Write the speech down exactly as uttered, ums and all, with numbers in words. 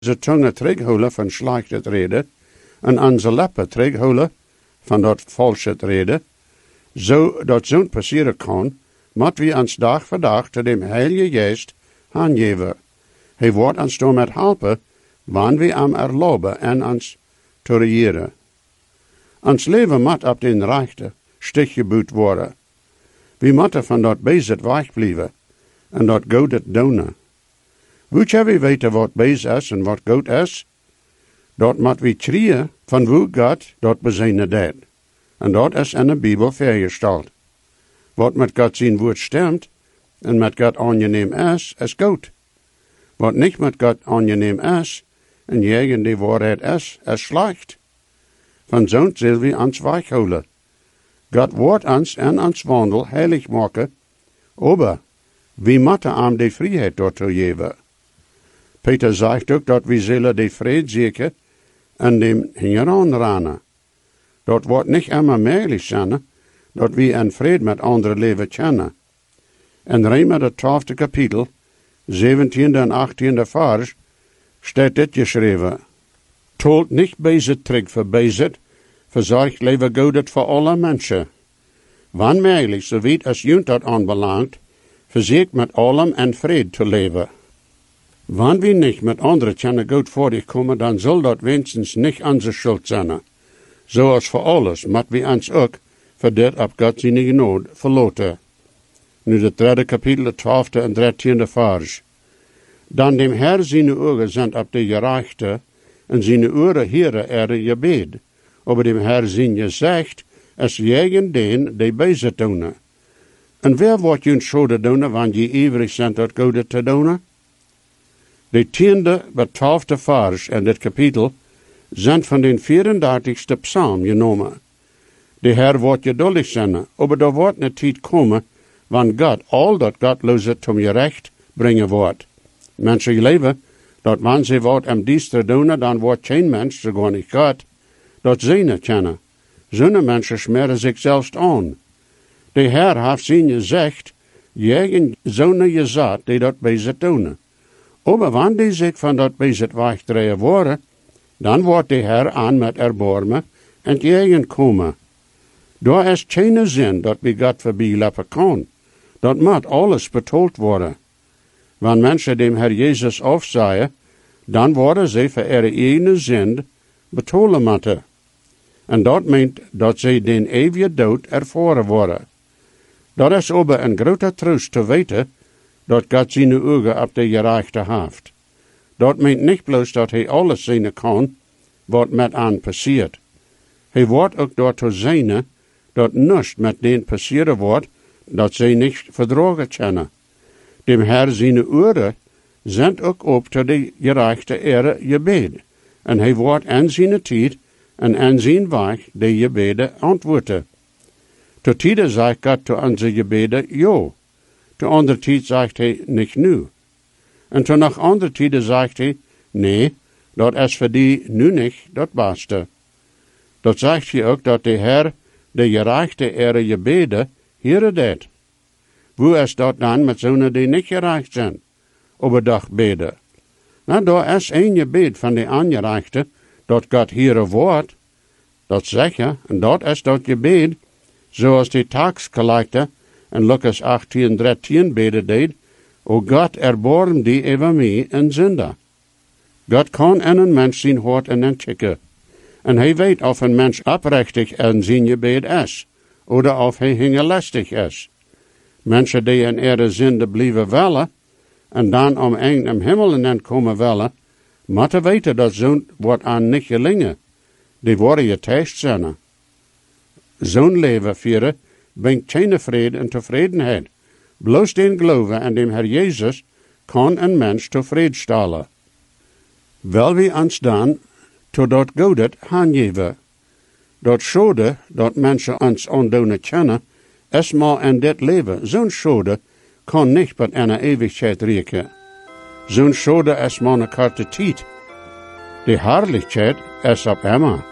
Ze tongue terughouden van slechte reden en onze lippen terughouden van dat valse reden, zo dat zo'n passeren kan, moet we ons dag voor dag te dem Heilige Geest aangeven. Hij wordt ons door met helpen, wanneer we hem erlauben en ons te regeren. Ons leven moet op den rechte stich geboet worden. We moeten van dat bezit wegblijven en dat goede doen. Moet je weten wat bezit is en wat goed is? Dat moet we trieën van hoe God dat bezinnen deed. En dat is in de Bijbel vergesteld. Wat met God zijn woord stemt en met God aangeneem is, is goed. Wat niet met God aangeneem is en tegen die waarheid is, is slecht. Van zo'n zullen we ons weghouden. God wordt ons en ons wandel heilig maken, aber we moeten hem de vrijheid daartoe geven. Peter zegt ook dat we zullen de vrede zoeken en dem hieraan rennen. Dat wordt niet immer mogelijk zijn, dat we in vrede met anderen leven kennen. In Römer het twaalfde kapitel, zeventiende en achttiende vers, staat dit geschreven. Tolt niet bezit terug voor bezit, verzorgt leven godet voor alle mensen. Wanneer mogelijk, zo weet als junt dat aanbelangt, verzekert met allem en vrede te leven. Wanneer we niet met anderen kunnen goed voor komen, dan zal dat wenigstens niet onze schuld zijn. Zoals voor alles, moet we ons ook voor dit op God zijn genade verloten. Nu het derde kapitel, het twaalfde en dertiende vers. Dan dem Herr zijn ogen zijn op de gerechte, en zijn oren heren er je bed. Aber dem Herr zijn je zegt, es jegen den die bezit doen. En wer wordt je schode doen, wanneer je ivrig zijn dat goede te doen? De tiende en twaalfde vers in dit kapitel zijn van den vierendertigste psalm genomen. De Herr wordt geduldig zijn, aber er wordt een tijd komen, wanneer God al dat godloze zum gerecht brengen wordt. Mensen leven, dat wanneer ze wat am diestre doen, dan wordt geen mens, sogar niet God, dat ze niet kennen. Zo'n mensen smeren zichzelf aan. De Herr heeft zijn gezegd, jegen zo'n gezat die dat bezit doen. Aber wanneer die zich van dat bezit wegdraaien worden, dan wordt de Herr aan met erbarmen en jegen komen. Daar is geen zin dat we God voorbij lopen kan. Dat moet alles betoeld worden. Wanneer mensen dem Herr Jezus afzaaien, dan worden ze voor ihre eigen zin betolen moeten. En dat meent dat ze den eeuwige dood ervaren worden. Dat is aber een grote troost te weten dat God zijn ogen op de gerechte heeft. Dat meent niet bloos dat hij alles zien kan wat met aan passiert. Hij wordt ook door te zien dat niets met den passieren wordt dat ze niet verdragen kunnen. Dem Herr zijn oren zijn ook op tot de gerechte ere gebed. En hij wordt aan zijn tijd en aan zijn weg de gebeden antwoorden. Tot tijden zegt God te onze gebeden ja. Te andere tijd zegt hij niet nu. En te nog andere tijden zegt hij nee, dat is voor die nu niet dat beste. Dat zegt hij ook dat de Herr de gerechte ere gebeden hier deed. Hoe is dat dan met zonen die niet gerecht zijn? Over dag beden. Nou, daar is een gebed van de aangerechte dat God hier wordt. Dat zeg je, en dat is dat gebed, zoals de taxcollector in Lucas achttien, dertien beden deed, O God, erbarm die over mij, een zinder. God kan in een mens zijn hart en een chicken. En hij weet of een mens oprechtig in zijn gebed is, of of hij hingelastig is. Mensen die in ihre zinde blijven willen, en dan om een im hemel in komen willen, moeten weten dat zo'n wordt aan niet gelingen. Die worden je test zijn. Zo'n leven vieren brengt geen vrede en tevredenheid. Bloos den geloven en dem Herr Jezus kan een mens tevreden stellen. Wel we ons dan totdat God het aangeven. Dat schode dat mensen ons aandoen kennen, is maar in dit leven. Zo'n schode kan niet met een eeuwigheid reiken. Zo'n schode is maar een korte tijd. De herrlichkeit is op immer.